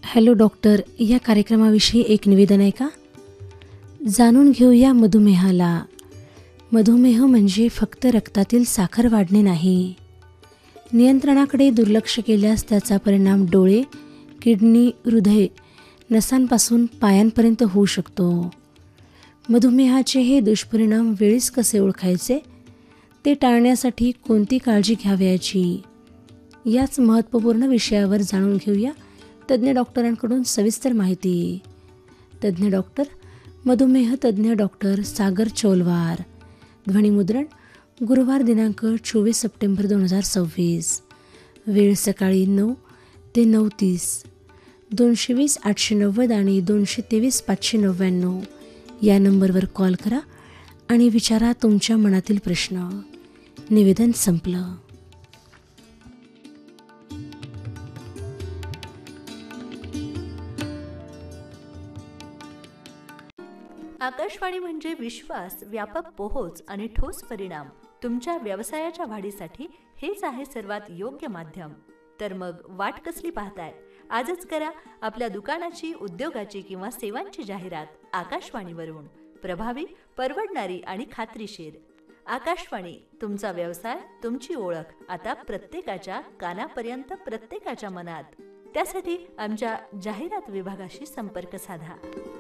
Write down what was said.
Hello doctor या कार्यक्रमाविषयी एक निवेदन आहे का? जाणून घेऊया मधुमेहाला. मधुमेह म्हणजे फक्त रक्तातील साखर वाढणे नाही. नियंत्रणाकडे दुर्लक्ष केल्यास त्याचा परिणाम डोळे, किडनी, हृदय, नसांपासून पायांपर्यंत होऊ शकतो. मधुमेहाचे हे दुष्परिणाम वेळीच कसे ओळखायचे, ते टाळण्यासाठी कोणती काळजी घ्यावयाची, याच महत्त्वपूर्ण विषयावर जाणून घेऊया तज्ज्ञ डॉक्टरांकडून सविस्तर माहिती. तज्ज्ञ डॉक्टर मधुमेह तज्ज्ञ डॉक्टर सागर चौलवार. ध्वनिमुद्रण गुरुवार दिनांक 24 सप्टेंबर 2026. वेळ सकाळी 9 ते 9:30. 220 890 आणि 223 599 या नंबरवर कॉल करा आणि विचारा तुमच्या मनातील प्रश्न. निवेदन संपलं. आकाशवाणी म्हणजे विश्वास, व्यापक पोहोच आणि ठोस परिणाम. तुमच्या व्यवसायाच्या वाढीसाठी हेच आहे सर्वात योग्य माध्यम. तर मग वाट कसली पाहताय? आजच करा आपल्या दुकानाची, उद्योगाची किंवा सेवांची जाहिरात आकाशवाणीवरून. प्रभावी, परवडणारी आणि खात्रीशीर. आकाशवाणी, तुमचा व्यवसाय, तुमची ओळख आता प्रत्येकाच्या कानापर्यंत, प्रत्येकाच्या मनात. त्यासाठी आमच्या जाहिरात विभागाशी संपर्क साधा.